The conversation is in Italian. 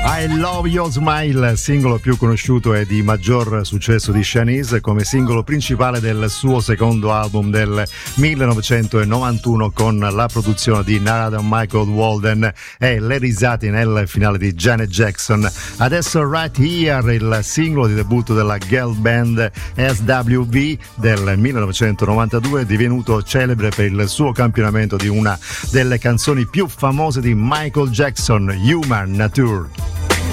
I Love Your Smile, singolo più conosciuto e di maggior successo di Shanice, come singolo principale del suo secondo album del 1991 con la produzione di Narada Michael Walden e le risate nel finale di Janet Jackson. Adesso Right Here, il singolo di debutto della girl band SWV del 1992, divenuto celebre per il suo campionamento di una delle canzoni più famose di Michael Jackson, Human Nature.